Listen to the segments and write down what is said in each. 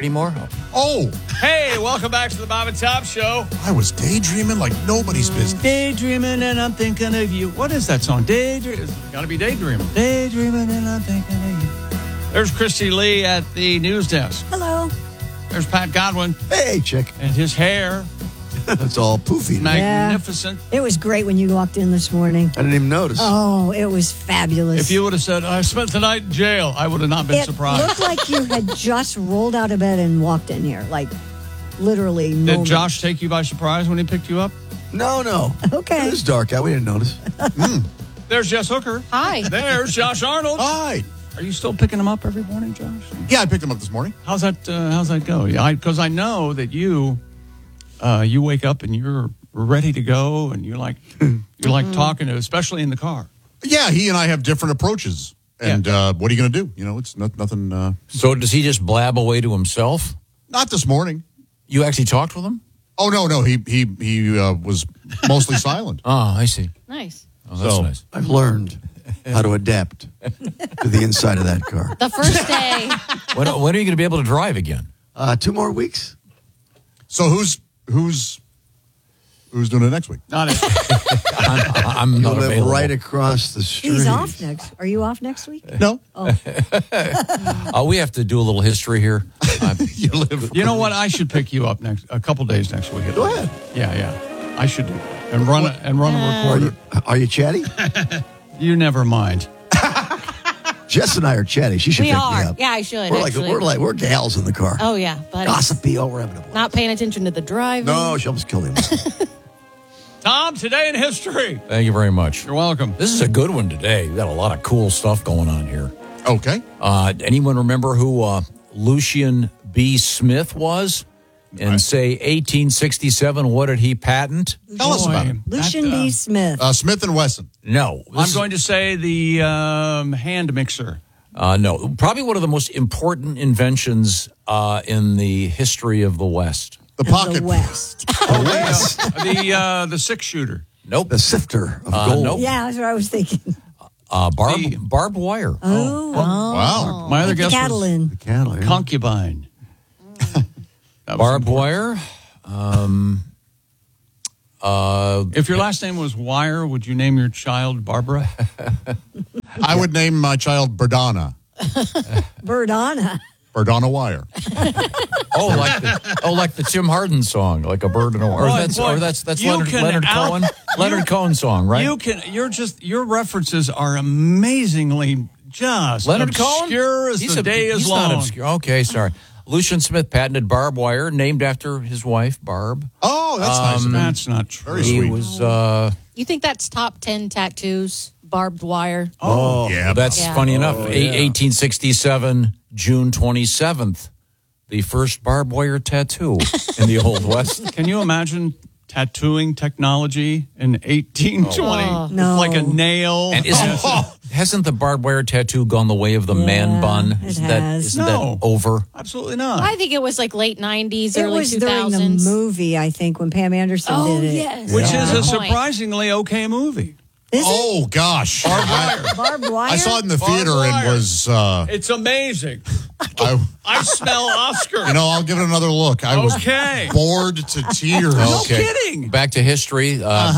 anymore? Oh, Hey, welcome back to the Bob and Tom Show. I was daydreaming like nobody's business. Daydreaming and I'm thinking of you. What is that song? Daydreaming. It's got to be daydreaming. Daydreaming and I'm thinking of you. There's Christy Lee at the news desk. Hello. There's Pat Godwin Hey, chick. and his hair. It's all poofy. Magnificent. It was great when you walked in this morning. I didn't even notice. Oh, it was fabulous. If you would have said, I spent the night in jail, I would have not been it surprised. looked like you had just rolled out of bed and walked in here, like literally. Did moments. Josh take you by surprise when he picked you up? No. Okay. It was dark out. We didn't notice. There's Jess Hooker. Hi. There's Josh Arnold. Hi. Are you still picking him up every morning, Josh? Yeah, I picked him up this morning. How's that go? Yeah, because I know that you wake up and you're ready to go, and you like talking to, especially in the car. Yeah, he and I have different approaches. And what are you going to do? You know, it's nothing. So does he just blab away to himself? Not this morning. You actually talked with him? Oh no, he was mostly silent. Oh, I see. Nice. Oh, that's So- nice. I've learned how to adapt to the inside of that car. The first day. When are you going to be able to drive again? 2 more weeks. So who's doing it next week? Not it. I'm You not live available. right across the street. He's off next. Are you off next week? No, We have to do a little history here. you live. You know what? I should pick you up a couple days next week. Go ahead. Yeah. I should do it. And run a recorder. Are you chatty? You never mind. Jess and I are chatty. She should We pick me are. up. Yeah, I should. We're actually. we're gals in the car. Oh, yeah. But Gossipy, all around. not paying attention to the driving. No, she almost killed him. Tom, today in history. Thank you very much. You're welcome. This is a good one today. We've got a lot of cool stuff going on here. Okay. Anyone remember who Lucian B. Smith was? In, say, 1867, what did he patent? Tell us about it. Lucian B. Smith. Smith and Wesson. No. I'm going to say the hand mixer. No. Probably one of the most important inventions in the history of the West. The pocket. The West. The six shooter. Nope. The sifter of gold. nope. Yeah, that's what I was thinking. Barbed wire. Wow. My other The guess Catalan. The cattle. was Yeah. concubine. That was Barbed important. wire. If your last name was Wire, would you name your child Barbara? I would name my child Berdana. Berdana. Berdana Wire. Like the Tim Harden song, like a bird in a wire. Boy, That's you Leonard, can Leonard Cohen. Leonard Cohen song, right? Your references are amazingly just Leonard Cohen? obscure as the day is he's long. Not obscure. Okay, sorry. Lucian Smith patented barbed wire, named after his wife, Barb. Oh, that's nice. of him. That's not true. Very He sweet. was. You think that's top 10 tattoos? Barbed wire. Oh, yeah. That's Yeah. funny enough. 1867, June 27th, the first barbed wire tattoo in the Old West. Can you imagine tattooing technology in 1820? Oh. No. Like a nail. And hasn't the barbed wire tattoo gone the way of the man bun? it Isn't has. that No. over? Absolutely not. I think it was like late 90s, It early was 2000s. during the movie, I think, when Pam Anderson Oh, did it. yes. Which is a Good point. surprisingly okay movie. Is it? Oh, gosh. Barbed wire? I saw it in the Barbed theater wire. and was, It's amazing. I smell Oscar. I'll give it another look. I was Okay. bored to tears. No kidding. Back to history.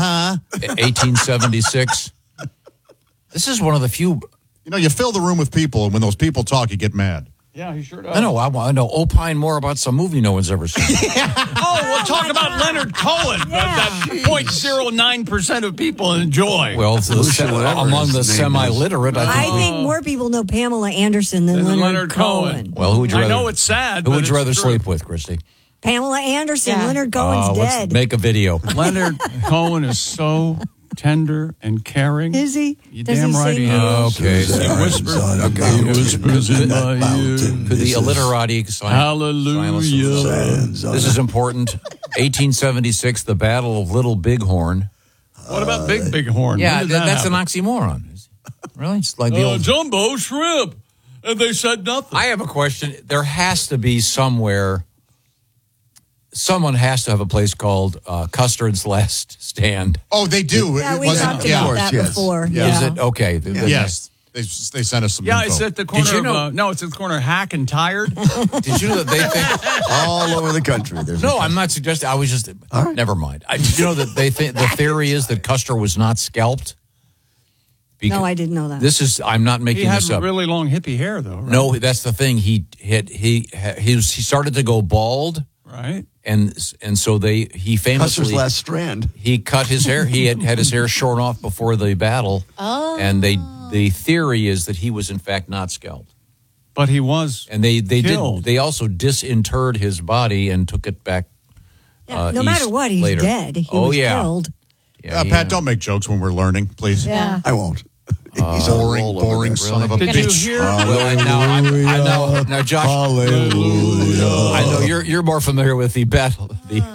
1876. This is one of the few. You fill the room with people, and when those people talk, you get mad. Yeah, he sure does. I know. Opine more about some movie no one's ever seen. Oh, we'll talk about Leonard Cohen. That 0.09% of people enjoy. Well, whatever among the his name semi-literate, I think more people know Pamela Anderson than Leonard Cohen. Well, who would you I rather? know it's sad. Who but would you it's rather true. sleep with, Christy? Pamela Anderson. Yeah. Leonard Cohen's Let's dead. make a video. Leonard Cohen is so tender and caring. Is he? You Does damn he right sing he is. Okay. He whispers. He whispers in my ear. To the illiterati, Hallelujah. this is important. 1876, the Battle of Little Bighorn. What about Big Bighorn? Yeah, When did that that's an happen? oxymoron. Really? It's like the old. Jumbo shrimp. And they said nothing. I have a question. There has to be somewhere. Someone has to have a place called Custard's Last Stand. Oh, they do. Yeah, we Wasn't- talked yeah. about that yes. before. Yeah. Is it okay? Yes. They sent us some Yeah, info. it's at the corner you of, know- no, it's at the corner of Hack and Tired. Did you know that they think? All over the country. There's No, I'm not suggesting. I was just. Never mind. Did you know that they think the theory is that Custer was not scalped? No, I didn't know that. This is. I'm not making He had this up. really long hippie hair, though, right? No, that's the thing. He started to go bald, Right? and so he Custer's famously last strand. he cut his hair. He had his hair shorn off before the battle. Oh. And the theory is that he was in fact not scalped. But he was. And they Killed. did. They also disinterred his body and took it back. Yeah, no matter east what, he's later. dead. He Oh, was yeah. killed. Yeah, Pat, don't make jokes when we're learning, please. Yeah. I won't. He's on a Boring, roll over boring there. son of a Did bitch. you hear? Well, now, Josh. Hallelujah. I know you're more familiar with the battle,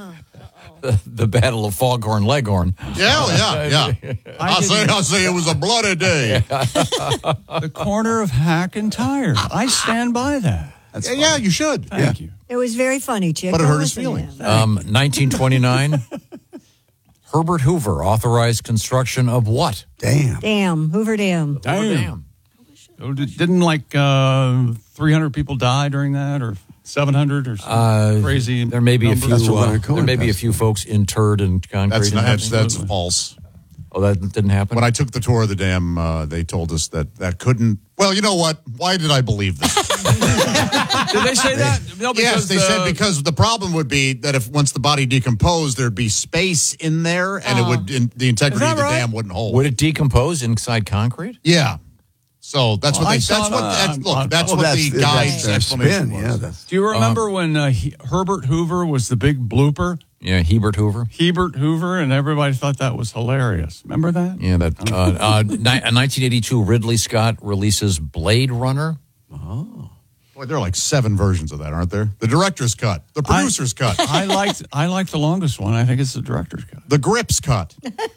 the Battle of Foghorn Leghorn. Yeah. I'll say it was a bloody day. The corner of Hack and Tired. I stand by that. Yeah, you should. Thank you. It was very funny, Chick. But it Don't hurt his listen to feelings. him. 1929. Herbert Hoover authorized construction of what? Damn, Hoover Dam. Damn. So didn't like 300 people die during that, or 700, or some crazy? There may be number? a few. That's what Leonard Cohen There may be a passed. few folks interred in concrete. That's false. Oh, that didn't happen. When I took the tour of the dam, they told us that couldn't. Well, you know what? Why did I believe this? Did they say that? No, Yes, they said because the problem would be that if once the body decomposed, there'd be space in there, and it would the integrity Is of that the right? dam wouldn't hold. Would it decompose inside concrete? Yeah. So that's what I they. saw That's what. that. That's what the that's guide's their explanation spin. was. Yeah, that's Do you remember when Herbert Hoover was the big blooper? Yeah, Hebert Hoover. Hebert Hoover, and everybody thought that was hilarious. Remember that? Yeah, that. 1982, Ridley Scott releases Blade Runner. Boy, there are like 7 versions of that, aren't there? The director's cut, the producer's cut, I liked the longest one. I think it's the director's cut. the Grips cut.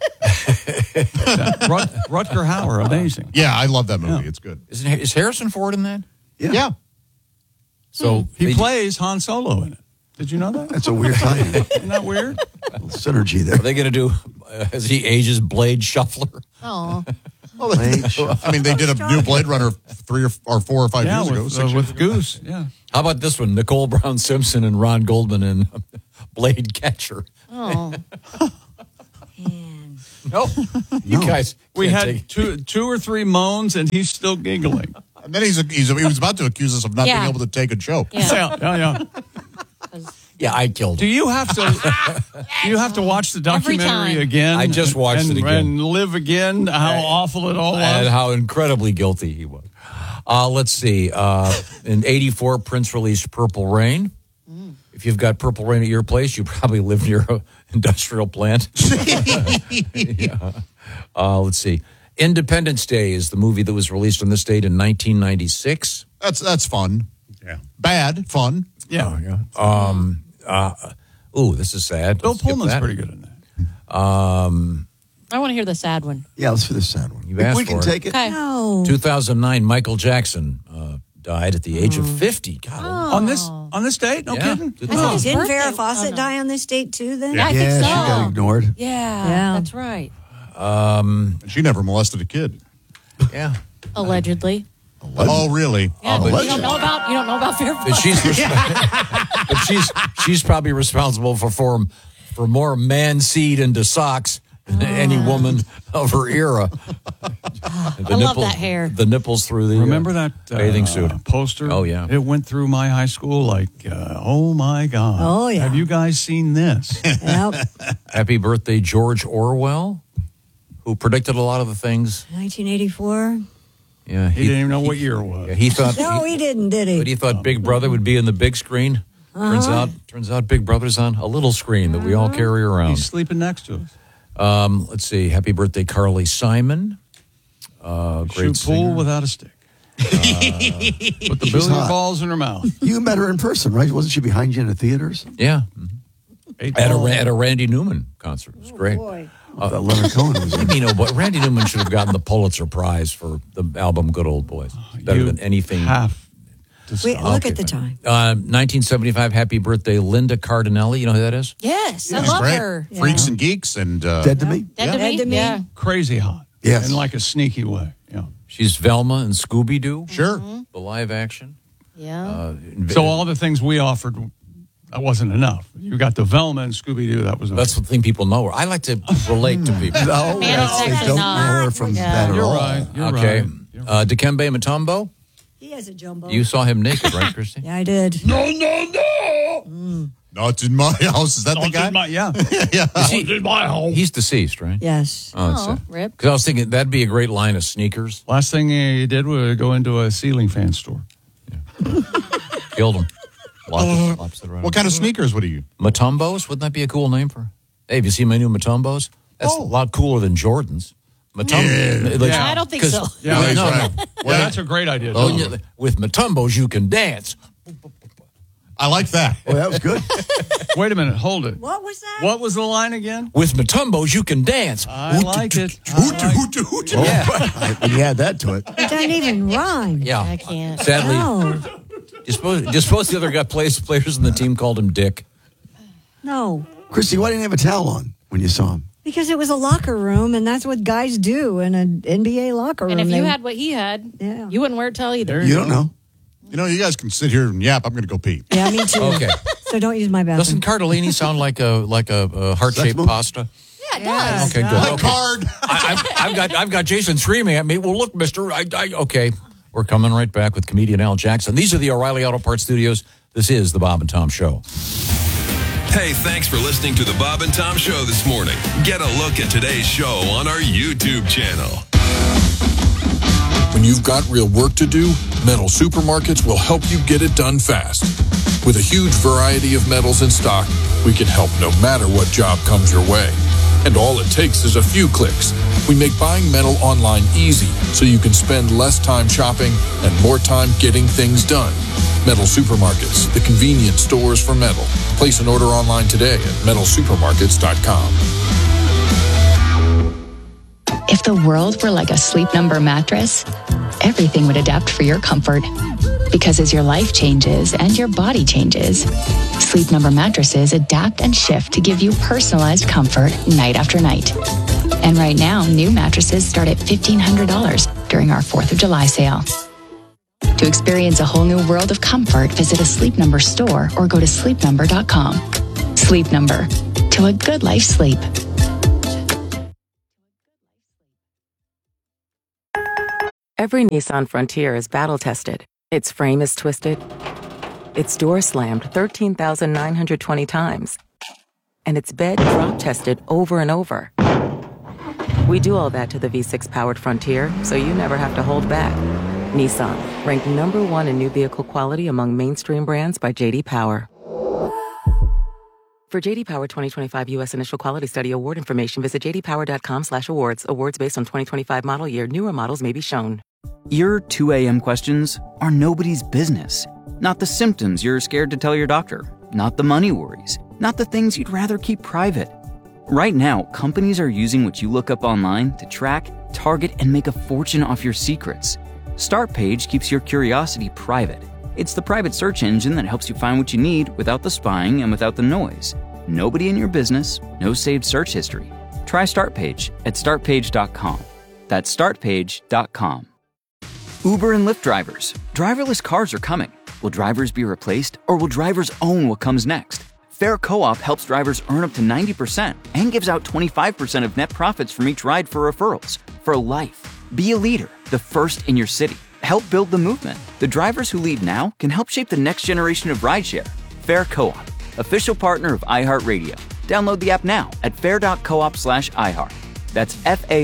Rutger Hauer, amazing. Yeah, I love that movie. It's good. Is Harrison Ford in that? Yeah. So He plays Han Solo in it. Did you know that? that's a weird timing. Isn't that weird? Synergy there. Are they going to do as he ages Blade Shuffler? Oh, I mean, they did a new Blade Runner 3 or 4 or 5 Yeah, years ago. with, 6 years with ago. Goose. Yeah. How about this one? Nicole Brown Simpson and Ron Goldman in Blade Catcher. oh. Man. No, you guys. We can't had take- two or three moans, and he's still giggling. And then he was about to accuse us of not Yeah. being able to take a joke. Yeah. Yeah. Yeah, I killed Do him. you have to watch the Every documentary time. again? I just watched it again. and live again how awful it all And was. how incredibly guilty he was. Let's see. In '84, Prince released Purple Rain. If you've got Purple Rain at your place, you probably live near an industrial plant. Yeah. Let's see. Independence Day is the movie that was released on this date in 1996. That's fun. Yeah. Bad, fun. Yeah. This is sad. Bill Let's skip Pullman's that. pretty good in that. I want to hear the sad one. Yeah, let's do the sad one. You've asked we can for it. take it. Okay. No. 2009, Michael Jackson died at the age of 50. God, On this date? No Yeah. kidding? Oh. his Didn't birthday. Farrah Oh, Fawcett no. die on this date too then? Yeah, I Yeah, think so. she got ignored. Yeah, that's right. And she never molested a kid. yeah. Allegedly. Oh, really? Yeah, but you don't know about Farrah But Fawcett. she's probably responsible for more man seed into socks than any woman of her era. I love that hair. The nipples through the Remember that bathing suit poster? Oh, yeah. It went through my high school like, oh, my God. Oh, yeah. Have you guys seen this? Yep. Happy birthday, George Orwell, who predicted a lot of the things. 1984. Yeah, He didn't even know what year it was. Yeah, he thought. No, he didn't, did But he? he thought Big Brother would be in the big screen. Turns out Big Brother's on a little screen that we all carry around. He's sleeping next to us. Let's see. Happy birthday, Carly Simon. Great Shoot singer. pool without a stick. Put the billiard hot. balls in her mouth. You met her in person, right? Wasn't she behind you in a theater or something? Yeah, Eight at balls. a Randy Newman concert. It was great. Boy. That Leonard Cohen was in. You know, but Randy Newman should have gotten the Pulitzer Prize for the album "Good Old Boys." Better You than anything. have to Wait, stop. look at the time. 1975. Happy birthday, Linda Cardinelli. You know who that is? Yes, I She's love great. her. Freaks and Geeks and Dead to me? Dead to Dead me? to me. Yeah. Crazy hot. Yes. In like a sneaky way. Yeah. She's Velma and Scooby-Doo. Sure. The live action. Yeah. So all the things we offered, that wasn't enough. You got the Velma and Scooby-Doo. That was enough. That's the thing people know. I like to relate to people. No, Man, it's they actually don't not. know her from Yeah. that at You're all. right. You're Okay. right. You're right. Dikembe Mutombo, He has a jumbo. you saw him naked, right, Christy? Yeah, I did. Not in my house. Is that the guy? He's deceased, right? Yes. Oh, rip. Because I was thinking that'd be a great line of sneakers. Last thing he did was go into a ceiling fan store. Killed him. Lops it right What kind of sneakers would you? Mutombos? Wouldn't that be a cool name for? Hey, have you seen my new Mutombos? That's a lot cooler than Jordans. Mutombo. Yeah, I don't think so. Yeah, Right, no, right. Yeah, that's a great idea. Oh, yeah, with Mutombos, you can dance. I like that. Oh, that was good. Wait a minute. Hold it. What was that? What was the line again? With Mutombos, you can dance. I like it. When you add that to it. It doesn't even rhyme. Yeah. I can't. Sadly, No. you suppose the other guy players in the team called him Dick. No. Christy, why didn't you have a towel on when you saw him? Because it was a locker room, and that's what guys do in an NBA locker room. And if you They- had what he had, Yeah. you wouldn't wear a towel either. You don't know. You know, you guys can sit here and yap. I'm going to go pee. Yeah, me too. Okay. So don't use my bathroom. Doesn't cardellini sound like a heart-shaped Sexmo? pasta? Yeah, it does. Okay, good. Like Okay. card. I've got Jason screaming at me. Well, look, Mister. Okay, we're coming right back with comedian Al Jackson. These are the O'Reilly Auto Parts Studios. This is the Bob and Tom Show. Hey, thanks for listening to the Bob and Tom Show this morning. Get a look at today's show on our YouTube channel. When you've got real work to do, Metal Supermarkets will help you get it done fast. With a huge variety of metals in stock, we can help no matter what job comes your way. And all it takes is a few clicks. We make buying metal online easy so you can spend less time shopping and more time getting things done. Metal Supermarkets, the convenience stores for metal. Place an order online today at metalsupermarkets.com. If the world were like a Sleep Number mattress, everything would adapt for your comfort. Because as your life changes and your body changes, Sleep Number mattresses adapt and shift to give you personalized comfort night after night. And right now, new mattresses start at $1,500 during our 4th of July sale. To experience a whole new world of comfort, visit a Sleep Number store or go to sleepnumber.com. Sleep Number. To a good life sleep. Every Nissan Frontier is battle-tested. Its frame is twisted. Its door slammed 13,920 times. And its bed drop-tested over and over. We do all that to the V6-powered Frontier, so you never have to hold back. Nissan, ranked #1 in new vehicle quality among mainstream brands by J.D. Power. For J.D. Power 2025 U.S. Initial Quality Study Award information, visit jdpower.com/awards. Awards based on 2025 model year. Newer models may be shown. Your 2 a.m. questions are nobody's business. Not the symptoms you're scared to tell your doctor. Not the money worries. Not the things you'd rather keep private. Right now, companies are using what you look up online to track, target, and make a fortune off your secrets. Startpage keeps your curiosity private. It's the private search engine that helps you find what you need without the spying and without the noise. Nobody in your business, no saved search history. Try Startpage at startpage.com. That's startpage.com. Uber and Lyft drivers. Driverless cars are coming. Will drivers be replaced, or will drivers own what comes next? Fair Co-op helps drivers earn up to 90% and gives out 25% of net profits from each ride for referrals. For life. Be a leader, the first in your city. Help build the movement. The drivers who lead now can help shape the next generation of rideshare. Fair Co-op, official partner of iHeartRadio. Download the app now at fair.coop/iHeart. That's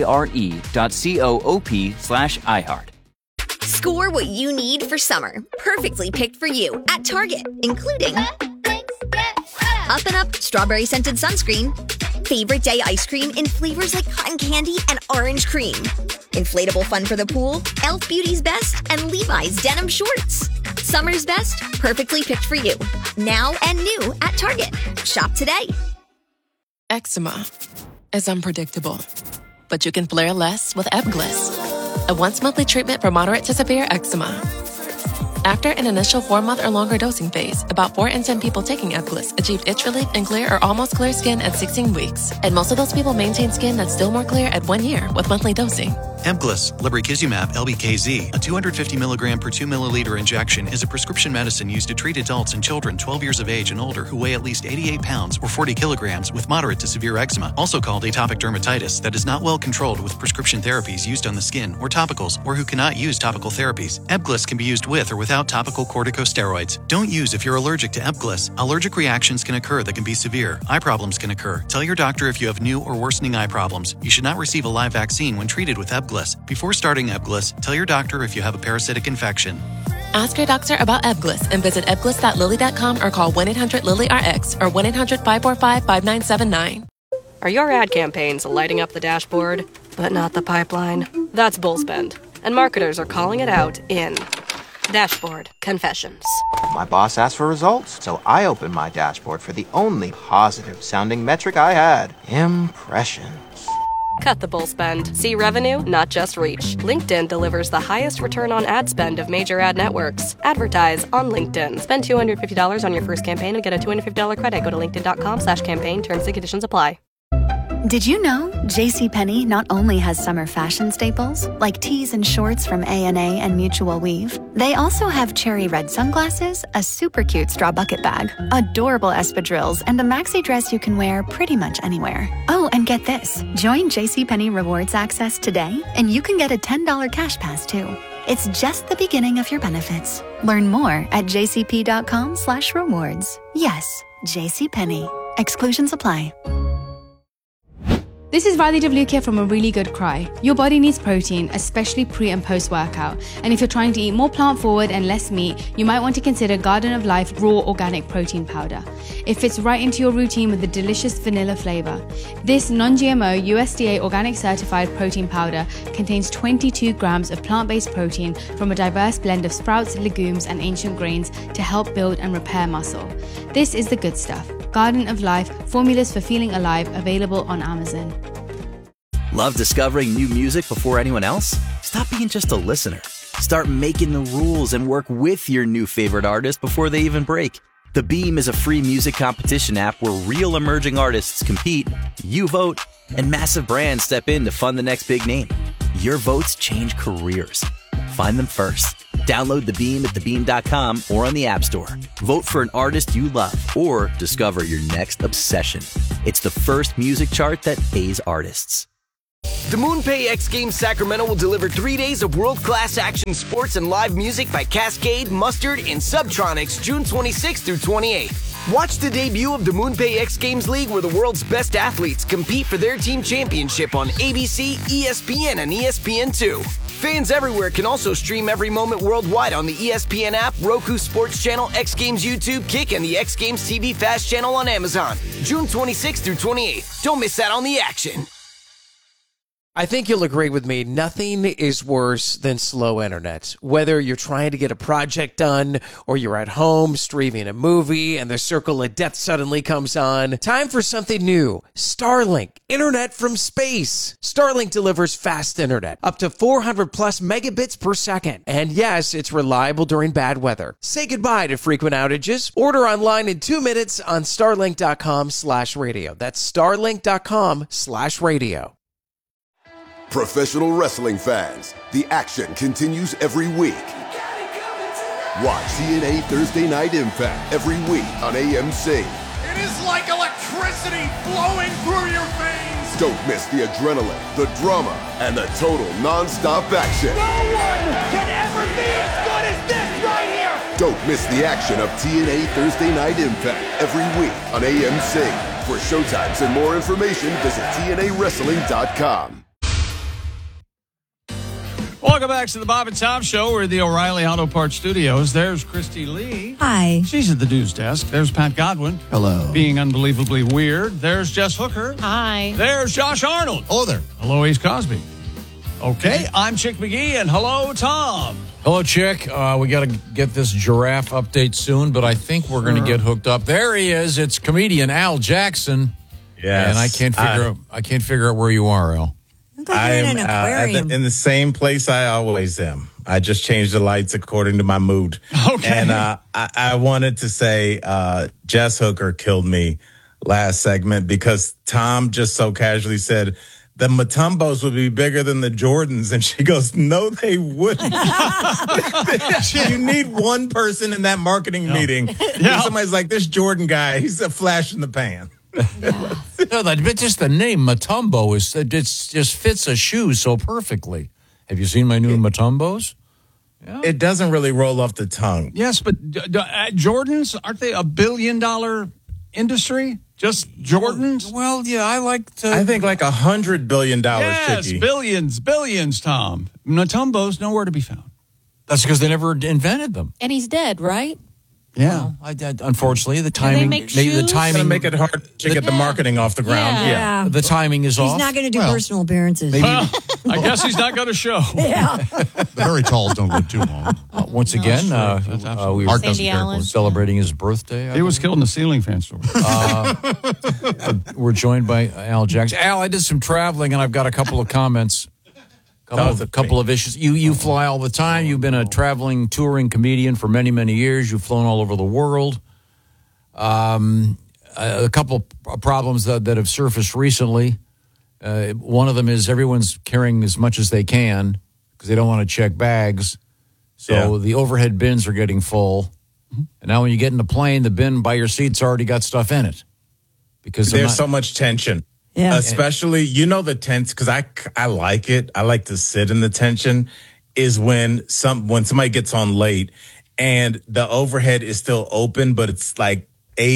FARE.coop/iHeart. Score what you need for summer. Perfectly picked for you at Target, including Up and Up Strawberry Scented Sunscreen, Favorite Day Ice Cream in flavors like cotton candy and orange cream, Inflatable Fun for the Pool, Elf Beauty's Best, and Levi's Denim Shorts. Summer's best, perfectly picked for you. Now and new at Target. Shop today. Eczema is unpredictable, but you can flare less with Ebglyss, a once-monthly treatment for moderate to severe eczema. After an initial 4-month or longer dosing phase, about 4 in 10 people taking Ebglyss achieved itch relief and clear or almost clear skin at 16 weeks. And most of those people maintain skin that's still more clear at 1 year with monthly dosing. Ebglyss, lebrikizumab LBKZ, a 250 milligram per 2 milliliter injection, is a prescription medicine used to treat adults and children 12 years of age and older who weigh at least 88 pounds or 40 kilograms with moderate to severe eczema, also called atopic dermatitis, that is not well controlled with prescription therapies used on the skin or topicals, or who cannot use topical therapies. Ebglyss can be used with or without topical corticosteroids. Don't use if you're allergic to Ebglyss. Allergic reactions can occur that can be severe. Eye problems can occur. Tell your doctor if you have new or worsening eye problems. You should not receive a live vaccine when treated with Ebglyss. Before starting Ebglyss, tell your doctor if you have a parasitic infection. Ask your doctor about Ebglyss and visit ebglyss.lilly.com or call 1-800-LILY-RX or 1-800-545-5979. Are your ad campaigns lighting up the dashboard, but not the pipeline? That's bullspend, and marketers are calling it out in Dashboard Confessions. My boss asked for results, so I opened my dashboard for the only positive-sounding metric I had: impressions. Cut the bull spend. See revenue, not just reach. LinkedIn delivers the highest return on ad spend of major ad networks. Advertise on LinkedIn. Spend $250 on your first campaign and get a $250 credit. Go to linkedin.com/campaign. Terms and conditions apply. Did you know JCPenney not only has summer fashion staples, like tees and shorts from A&A and Mutual Weave, they also have cherry red sunglasses, a super cute straw bucket bag, adorable espadrilles, and a maxi dress you can wear pretty much anywhere. Oh, and get this. Join JCPenney Rewards Access today, and you can get a $10 cash pass, too. It's just the beginning of your benefits. Learn more at jcp.com/rewards. Yes, JCPenney. Exclusions apply. This is Riley Devlukia from A Really Good Cry. Your body needs protein, especially pre and post workout. And if you're trying to eat more plant forward and less meat, you might want to consider Garden of Life Raw Organic Protein Powder. It fits right into your routine with a delicious vanilla flavor. This non-GMO USDA organic certified protein powder contains 22 grams of plant-based protein from a diverse blend of sprouts, legumes, and ancient grains to help build and repair muscle. This is the good stuff. Garden of Life, formulas for feeling alive, available on Amazon. Love discovering new music before anyone else? Stop being just a listener. Start making the rules and work with your new favorite artist before they even break. The Beam is a free music competition app where real emerging artists compete, you vote, and massive brands step in to fund the next big name. Your votes change careers. Find them first. Download The Beam at thebeam.com or on the App Store. Vote for an artist you love or discover your next obsession. It's the first music chart that pays artists. The MoonPay X Games Sacramento will deliver 3 days of world-class action sports and live music by Cascade, Mustard, and Subtronics June 26th through 28th. Watch the debut of the MoonPay X Games League where the world's best athletes compete for their team championship on ABC, ESPN, and ESPN2. Fans everywhere can also stream every moment worldwide on the ESPN app, Roku Sports Channel, X Games YouTube, Kick, and the X Games TV Fast channel on Amazon. June 26th through 28th. Don't miss out on the action. I think you'll agree with me, nothing is worse than slow internet. Whether you're trying to get a project done or you're at home streaming a movie and the circle of death suddenly comes on, time for something new. Starlink, internet from space. Starlink delivers fast internet, up to 400 plus megabits per second. And yes, it's reliable during bad weather. Say goodbye to frequent outages. Order online in 2 minutes on starlink.com/radio. That's starlink.com/radio. Professional wrestling fans, the action continues every week. Watch TNA Thursday Night Impact every week on AMC. It is like electricity flowing through your veins. Don't miss the adrenaline, the drama, and the total non-stop action. No one can ever be as good as this right here. Don't miss the action of TNA Thursday Night Impact every week on AMC. For showtimes and more information, visit TNAWrestling.com. Welcome back to the Bob and Tom Show. We're at the O'Reilly Auto Parts Studios. There's Christy Lee. Hi. She's at the news desk. There's Pat Godwin. Hello. Being unbelievably weird. There's Jess Hooker. Hi. There's Josh Arnold. Hello there. Hello, Ace Cosby. Okay, I'm Chick McGee, and hello, Tom. Hello, Chick. We got to get this giraffe update soon, but I think we're going to get hooked up. There he is. It's comedian Al Jackson. Yes. And I can't figure out where you are, Al. I am in the same place I always am. I just changed the lights according to my mood. Okay. And I wanted to say Jess Hooker killed me last segment because Tom just so casually said, the Mutombos would be bigger than the Jordans. And she goes, no, they wouldn't. You need one person in that marketing meeting. Yeah. Somebody's like, this Jordan guy, he's a flash in the pan. No, but just the name Mutombo it just fits a shoe so perfectly. Have you seen my new Mutombos? Yeah. It doesn't really roll off the tongue. Yes, but Jordans, aren't they $1 billion industry? Just Jordans? Well, yeah, I think like $100 billion. Yes, Chicky. billions, Tom. Mutombo's nowhere to be found. That's because they never invented them. And he's dead, right? Yeah. Unfortunately, the timing. make Maybe the shoes? timing Gonna make it hard to get the marketing off the ground. Yeah. The timing is off. He's not going to do personal appearances. I guess he's not going to show. Yeah. The very talls don't live too long. Once again, we were Art doesn't care for it. celebrating his birthday. He was killed in the ceiling fan store. We're joined by Al Jackson. Al, I did some traveling, and I've got a couple of comments. Couple of issues. You fly all the time. You've been a traveling, touring comedian for many, many years. You've flown all over the world. A couple of problems that have surfaced recently. One of them is everyone's carrying as much as they can because they don't want to check bags. So the overhead bins are getting full. And now when you get in the plane, the bin by your seat's already got stuff in it. Because There's so much tension. Yeah. Especially, the tense, because I like it. I like to sit in the tension, is when somebody gets on late and the overhead is still open, but it's like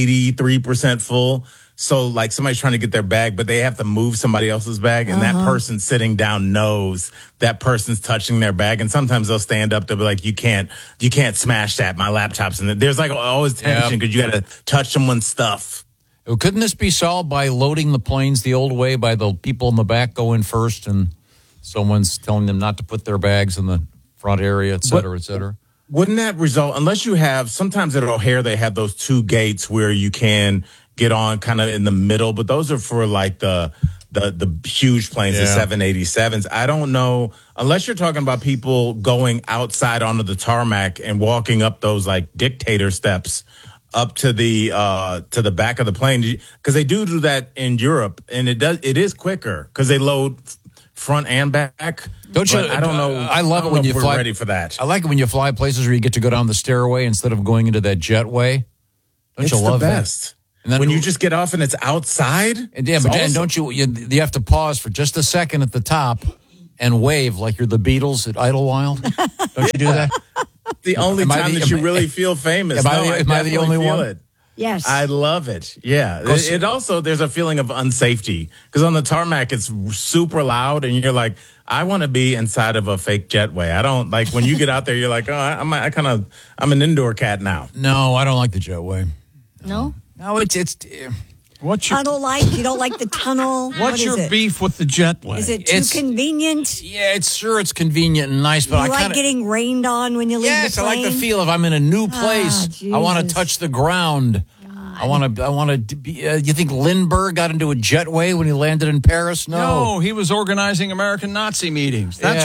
83% full. So like somebody's trying to get their bag, but they have to move somebody else's bag, and that person sitting down knows that person's touching their bag. And sometimes they'll stand up to be like, you can't smash that. My laptop's in there. There's like always tension because you got to touch someone's stuff. Couldn't this be solved by loading the planes the old way, by the people in the back go in first and someone's telling them not to put their bags in the front area, et cetera, et cetera? Wouldn't that result, unless you have, sometimes at O'Hare they have those two gates where you can get on kind of in the middle, but those are for like the huge planes, the 787s. I don't know, unless you're talking about people going outside onto the tarmac and walking up those like dictator steps up to the back of the plane, because they do that in Europe, and it is quicker because they load front and back. Don't you? I don't know. I love it when you fly. Ready for that? I like it when you fly places where you get to go down the stairway instead of going into that jetway. Don't It's you love the best. that? And then when you just get off and it's outside. And don't you have to pause for just a second at the top and wave like you're the Beatles at Idlewild? Don't you do that? The only time that you really feel famous. Am I the only one? It. Yes. I love it. Yeah. It also, there's a fefeeling of unsafety because on the tarmac, it's super loud and you're like, I want to be inside of a fake jetway. I don't like when you get out there, you're like, oh, I'm an indoor cat now. No, I don't like the jetway. No? No, it's what's your tunnel like? You don't like the tunnel? What's your beef with the jetway? Is it too convenient? Yeah, it's convenient and nice, but you like getting rained on when you leave the plane? I like the feel of I'm in a new place. I want to touch the ground. I want to be. You think Lindbergh got into a jetway when he landed in Paris? No, he was organizing American Nazi meetings. That's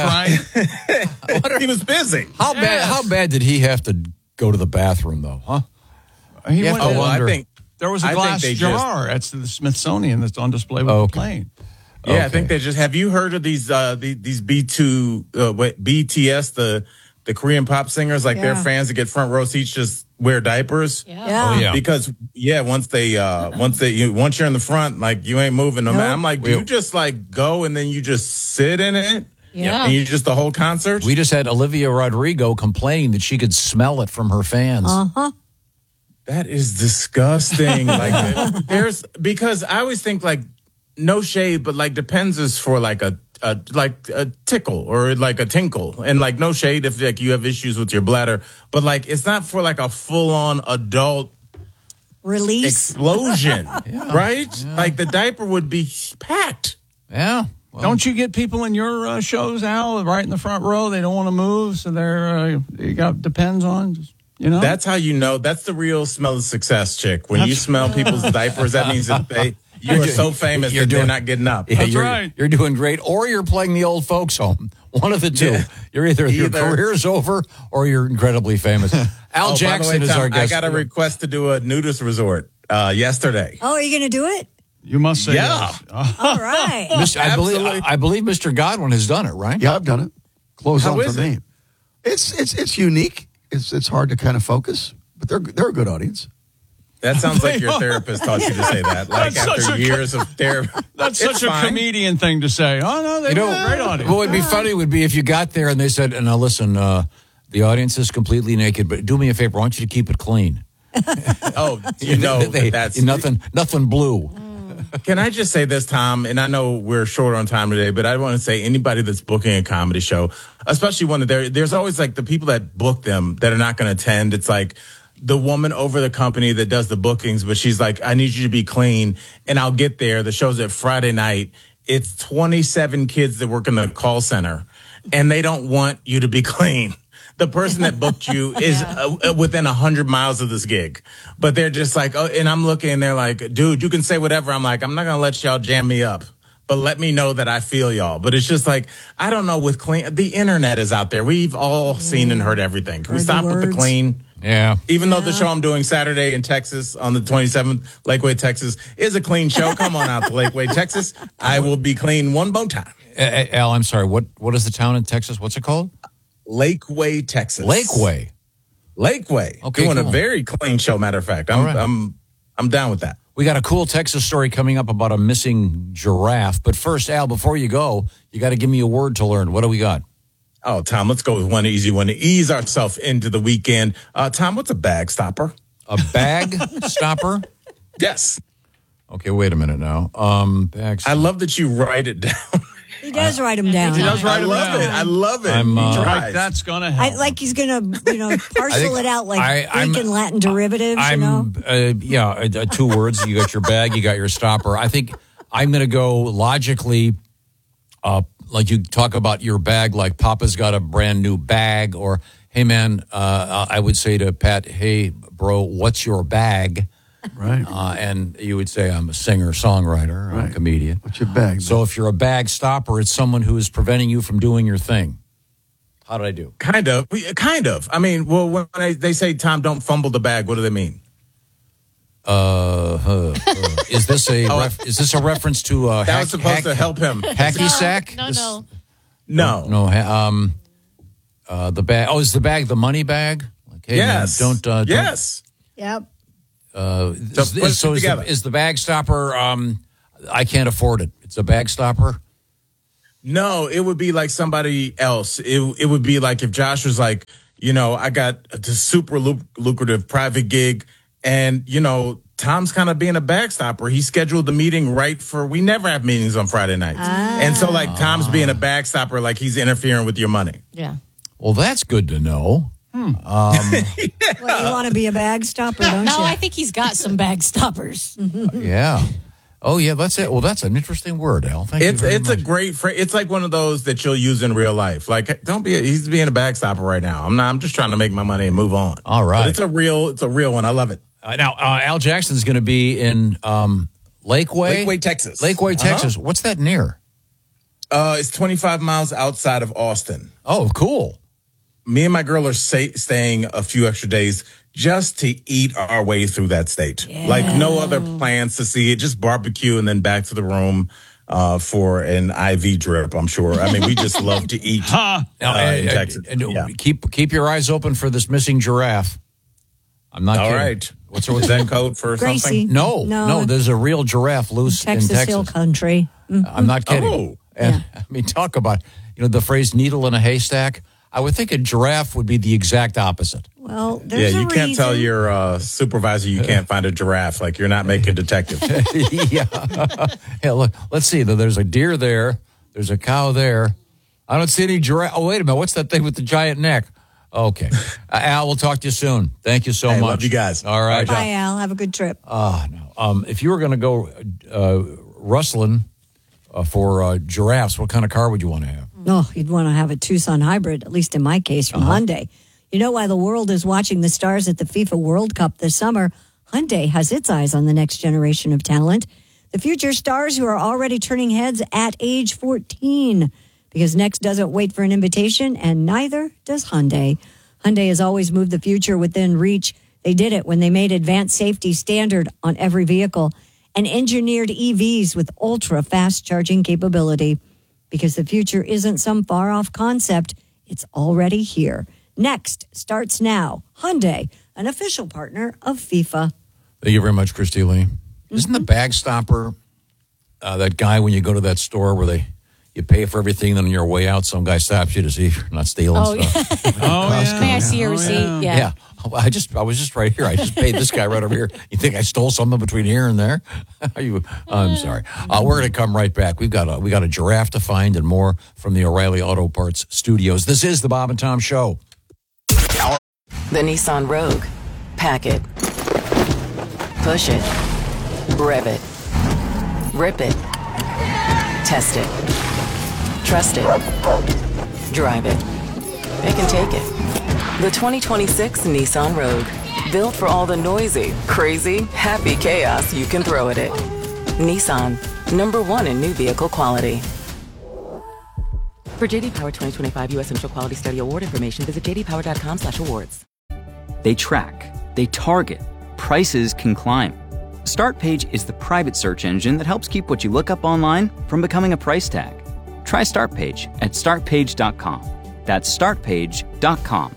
right. He was busy. How bad did he have to go to the bathroom though? Huh? He went. I think there was a glass jar at the Smithsonian that's on display with the plane. Yeah, I think they just. Have you heard of these B2 BTS, the Korean pop singers? Like their fans that get front row seats just wear diapers. Yeah. Oh, yeah. Because once you're in the front, like you ain't moving no matter. I'm like, do you just like go and then you just sit in it? Yeah. And you just the whole concert? We just had Olivia Rodrigo complaining that she could smell it from her fans. That is disgusting. Because I always think like no shade, but like Depends is for like a tickle or like a tinkle, and like no shade if like you have issues with your bladder, but like it's not for like a full on adult release explosion, right? Yeah. Like the diaper would be packed. Yeah. Well, don't you get people in your shows, Al, right in the front row? They don't want to move, so they're you got Depends on. You know, that's how you know. That's the real smell of success, chick. When you smell people's diapers, that means that You are so famous that they're not getting up. Yeah, you're doing great, or you're playing the old folks home. One of the two. Yeah. You're either your career's over or you're incredibly famous. Al Jackson is our guest. I got a request to do a nudist resort yesterday. Oh, are you going to do it? You must say yes. All right. I believe Mr. Godwin has done it, right? Yeah, I've done it. Close How on is for me. It's unique. It's hard to kind of focus, but they're a good audience. That sounds like your therapist taught you to say that. Like That's after years of therapy. That's such a comedian thing to say. Oh, no, they were great audience. What would be funny would be if you got there and they said, now listen, the audience is completely naked, but do me a favor, I want you to keep it clean. Oh, that's nothing blue. Can I just say this, Tom? And I know we're short on time today, but I want to say anybody that's booking a comedy show, especially one that there's always like the people that book them that are not going to attend. It's like the woman over the company that does the bookings, but she's like, I need you to be clean. And I'll get there. The show's at Friday night. It's 27 kids that work in the call center, and they don't want you to be clean. The person that booked you is within 100 miles of this gig, but they're just like, oh, and I'm looking and they're like, dude, you can say whatever. I'm like, I'm not going to let y'all jam me up, but let me know that I feel y'all. But it's just like, I don't know, with clean, the internet is out there. We've all seen and heard everything. Can we stop with the clean? Yeah. Even though the show I'm doing Saturday in Texas on the 27th, Lakeway, Texas, is a clean show. Come on out to Lakeway, Texas. I will be clean one bow time. Al, I'm sorry. What is the town in Texas? What's it called? Lakeway, Texas. Lakeway. Okay, doing cool. A very clean show. Matter of fact, I'm down with that. We got a cool Texas story coming up about a missing giraffe. But first, Al, before you go, you got to give me a word to learn. What do we got? Oh, Tom, let's go with one easy one to ease ourselves into the weekend. Tom, what's a bag stopper? A bag stopper? Yes. Okay, wait a minute now. Bag stopper. I love that you write it down. He does write them down. He does write them down. I love it. Like that's going to help. Like he's going to, parcel it out like Greek and Latin derivatives, two words. You got your bag, you got your stopper. I think I'm going to go logically, like you talk about your bag, like Papa's got a brand new bag, or, hey, man, I would say to Pat, hey, bro, what's your bag? Right. And you would say, I'm a singer, songwriter, I'm a comedian. What's your bag? So if you're a bag stopper, it's someone who is preventing you from doing your thing. How did I do? Kind of. I mean, well, when they say, Tom, don't fumble the bag, what do they mean? Is this a reference to that was supposed to help him? Hacky sack? No. The bag. Oh, is the bag the money bag? Like, hey, yes. Man, don't. Yes. Yep. Is the bag stopper? I can't afford it. It's a bag stopper. No, it would be like somebody else. It would be like if Josh was like, I got a super lucrative private gig, and Tom's kind of being a bag stopper. He scheduled the meeting we never have meetings on Friday nights, and so like Tom's being a bag stopper, like he's interfering with your money. Yeah. Well, that's good to know. Well, you want to be a bag stopper, don't you? No, I think he's got some bag stoppers. Yeah. Oh, yeah, that's it. Well, that's an interesting word, Al. Thank you very much. A great phrase. It's like one of those that you'll use in real life. Like, he's being a bag stopper right now. I'm just trying to make my money and move on. All right. But it's a real one. I love it. Now, Al Jackson's going to be in Lakeway, Texas. Lakeway, Texas. What's that near? It's 25 miles outside of Austin. Oh, cool. Me and my girl are staying a few extra days just to eat our way through that state. Yeah. Like no other plans to see it, just barbecue and then back to the room for an IV drip, I'm sure. I mean, we just love to eat in Texas. Keep your eyes open for this missing giraffe. I'm not kidding. All right. What's that code for Gracie. something? No, there's a real giraffe loose in Texas. Hill Country. I'm not kidding. Oh. And, I mean, talk about, the phrase needle in a haystack. I would think a giraffe would be the exact opposite. Well, there's you can't tell your supervisor you can't find a giraffe. Like you're not making detective. Yeah, look, let's see. There's a deer there. There's a cow there. I don't see any giraffe. Oh, wait a minute. What's that thing with the giant neck? Okay. Al, we'll talk to you soon. Thank you so much. Love you guys. All right. Bye, Al. Have a good trip. No. If you were going to go rustling for giraffes, what kind of car would you want to have? Oh, you'd want to have a Tucson hybrid, at least in my case, from Hyundai. You know why the world is watching the stars at the FIFA World Cup this summer? Hyundai has its eyes on the next generation of talent. the future stars who are already turning heads at age 14. Because Next doesn't wait for an invitation, and neither does Hyundai. Hyundai has always moved the future within reach. They did it when they made advanced safety standard on every vehicle and engineered EVs with ultra-fast charging capability. Because the future isn't some far-off concept, it's already here. Next starts now. Hyundai, an official partner of FIFA. Thank you very much, Christy Lee. Isn't the bag stopper that guy when you go to that store where you pay for everything, then on your way out, some guy stops you to see if you're not stealing stuff? May I see your receipt? Yeah. I was just right here. I just paid this guy right over here. You think I stole something between here and there? I'm sorry. We're going to come right back. We got a giraffe to find and more from the O'Reilly Auto Parts studios. This is the Bob and Tom Show. The Nissan Rogue. Pack it. Push it. Rev it. Rip it. Test it. Trust it. Drive it. It can take it. The 2026 Nissan Rogue. Built for all the noisy, crazy, happy chaos you can throw at it. Nissan. #1 in new vehicle quality. For JD Power 2025 U.S. Central Quality Study Award information, visit jdpower.com/awards. They track, they target, prices can climb. Startpage is the private search engine that helps keep what you look up online from becoming a price tag. Try Startpage at startpage.com. That's startpage.com.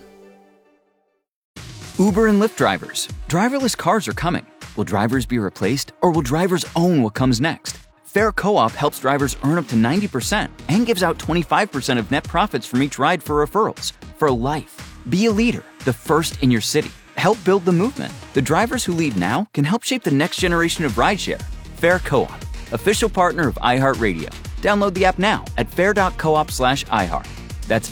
Uber and Lyft drivers. Driverless cars are coming. Will drivers be replaced, or will drivers own what comes next? Fair Co-op helps drivers earn up to 90% and gives out 25% of net profits from each ride for referrals. For life. Be a leader, the first in your city. Help build the movement. The drivers who lead now can help shape the next generation of rideshare. Fair Co-op, official partner of iHeartRadio. Download the app now at fair.coop/iHeart. That's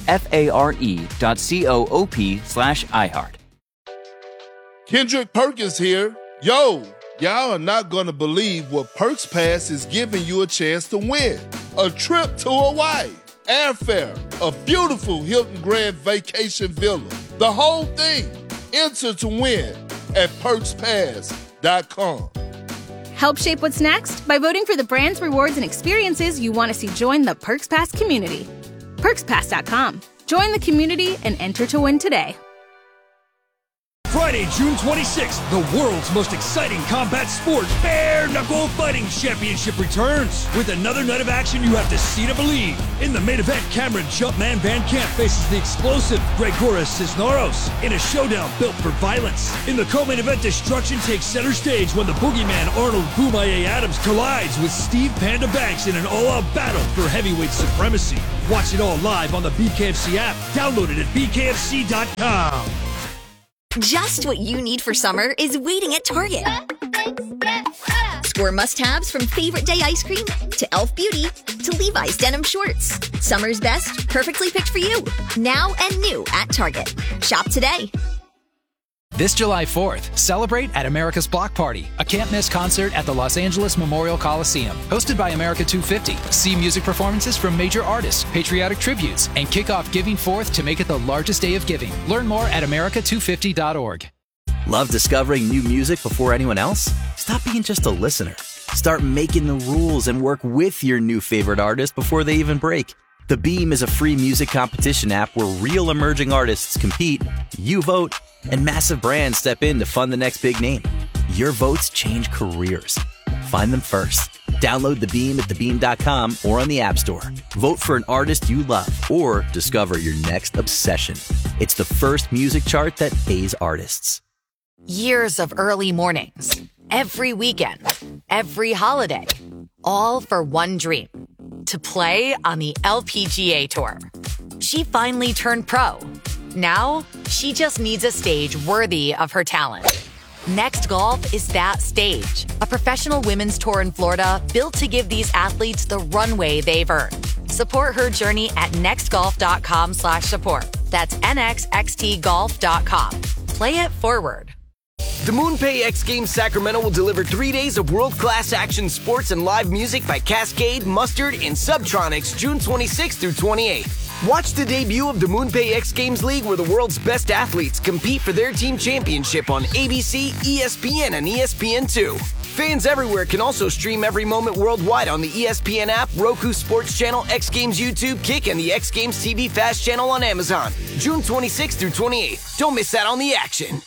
FARE.coop/iHeart. Kendrick Perkins here. Yo, y'all are not gonna believe what Perks Pass is giving you a chance to win. A trip to Hawaii, airfare, a beautiful Hilton Grand Vacation Villa, the whole thing. Enter to win at PerksPass.com. Help shape what's next by voting for the brands, rewards, and experiences you want to see join the Perks Pass community. PerksPass.com. Join the community and enter to win today. Friday, June 26th, the world's most exciting combat sport, Bare Knuckle Fighting Championship returns. With another night of action you have to see to believe. In the main event, Cameron Jumpman Van Camp faces the explosive Gregoras Cisneros in a showdown built for violence. In the co-main event, destruction takes center stage when the boogeyman Arnold Boomaye Adams collides with Steve Panda Banks in an all-out battle for heavyweight supremacy. Watch it all live on the BKFC app. Download it at bkfc.com. Just what you need for summer is waiting at Target. Score must-haves from Favorite Day ice cream to Elf Beauty to Levi's denim shorts. Summer's best, perfectly picked for you. Now and new at Target. Shop today. This July 4th, celebrate at America's Block Party, a can't-miss concert at the Los Angeles Memorial Coliseum. Hosted by America 250, see music performances from major artists, patriotic tributes, and kick off Giving Forth to make it the largest day of giving. Learn more at america250.org. Love discovering new music before anyone else? Stop being just a listener. Start making the rules and work with your new favorite artist before they even break. The Beam is a free music competition app where real emerging artists compete, you vote, and massive brands step in to fund the next big name. Your votes change careers. Find them first. Download The Beam at thebeam.com or on the App Store. Vote for an artist you love or discover your next obsession. It's the first music chart that pays artists. Years of early mornings, every weekend, every holiday, all for one dream. To play on the LPGA Tour. She finally turned pro. Now, she just needs a stage worthy of her talent. Next Golf is that stage. A professional women's tour in Florida built to give these athletes the runway they've earned. Support her journey at nextgolf.com/support. That's nxxtgolf.com. Play it forward. The MoonPay X Games Sacramento will deliver 3 days of world-class action sports and live music by Cascade, Mustard, and Subtronics June 26th through 28th. Watch the debut of the MoonPay X Games League where the world's best athletes compete for their team championship on ABC, ESPN, and ESPN2. Fans everywhere can also stream every moment worldwide on the ESPN app, Roku Sports Channel, X Games YouTube, Kick, and the X Games TV Fast channel on Amazon. June 26th through 28th. Don't miss out on the action.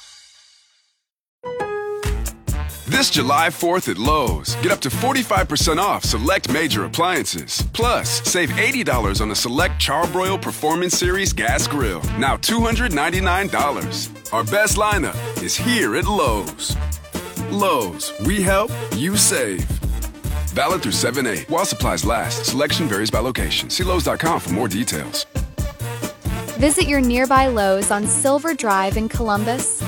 This July 4th at Lowe's, get up to 45% off select major appliances. Plus, save $80 on a select Charbroil Performance Series gas grill. Now $299. Our best lineup is here at Lowe's. Lowe's, we help, you save. Valid through 7/8 while supplies last. Selection varies by location. See Lowes.com for more details. Visit your nearby Lowe's on Silver Drive in Columbus.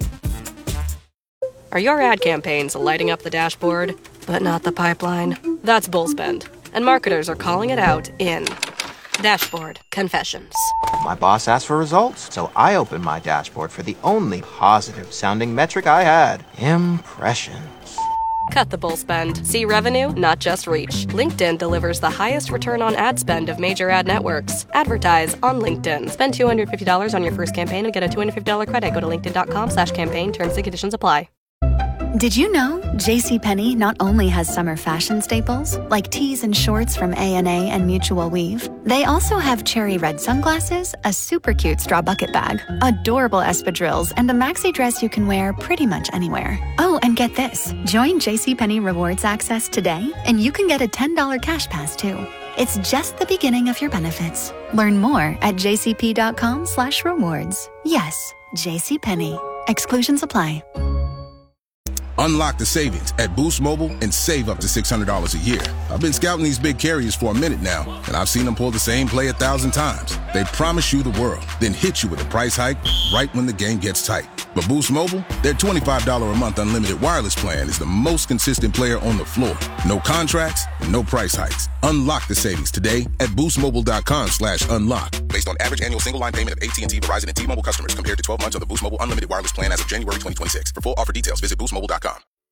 Are your ad campaigns lighting up the dashboard, but not the pipeline? That's Bullspend, and marketers are calling it out in Dashboard Confessions. My boss asked for results, so I opened my dashboard for the only positive-sounding metric I had, impressions. Cut the bull spend. See revenue, not just reach. LinkedIn delivers the highest return on ad spend of major ad networks. Advertise on LinkedIn. Spend $250 on your first campaign and get a $250 credit. Go to linkedin.com/campaign. Terms and conditions apply. Did you know JCPenney not only has summer fashion staples, like tees and shorts from A&A and Mutual Weave, they also have cherry red sunglasses, a super cute straw bucket bag, adorable espadrilles, and a maxi dress you can wear pretty much anywhere. Oh, and get this. Join JCPenney Rewards Access today, and you can get a $10 cash pass, too. It's just the beginning of your benefits. Learn more at jcp.com/rewards. Yes, JCPenney. Exclusions apply. Unlock the savings at Boost Mobile and save up to $600 a year. I've been scouting these big carriers for a minute now, and I've seen them pull the same play 1,000 times. They promise you the world, then hit you with a price hike right when the game gets tight. But Boost Mobile, their $25 a month unlimited wireless plan is the most consistent player on the floor. No contracts, no price hikes. Unlock the savings today at boostmobile.com/unlock. Based on average annual single line payment of AT&T, Verizon, and T-Mobile customers compared to 12 months of the Boost Mobile unlimited wireless plan as of January 2026. For full offer details, visit boostmobile.com.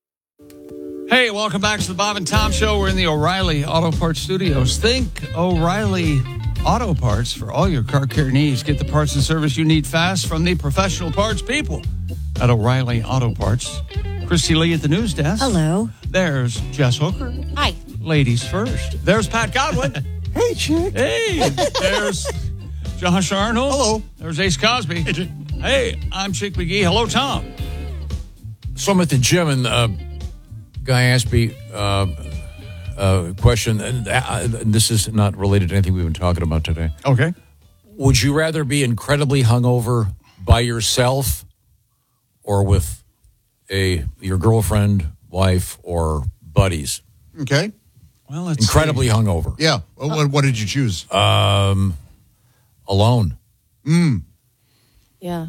Hey, welcome back to the Bob and Tom Show. We're in the O'Reilly Auto Parts Studios. Think O'Reilly Auto Parts for all your car care needs. Get the parts and service you need fast from the professional parts people at O'Reilly Auto Parts. Christy Lee at the news desk. Hello. There's Jess Hooker. Hi. Ladies first. There's Pat Godwin. Hey, chick. Hey. There's Josh Arnold. Hello. There's Ace Cosby. Hey, I'm Chick McGee. Hello, Tom. So I'm at the gym, and guy asked me a question, and this is not related to anything we've been talking about today. Okay. Would you rather be incredibly hungover by yourself or with your girlfriend, wife, or buddies? Okay. Well, it's incredibly hungover. Yeah. What did you choose? Alone. Yeah.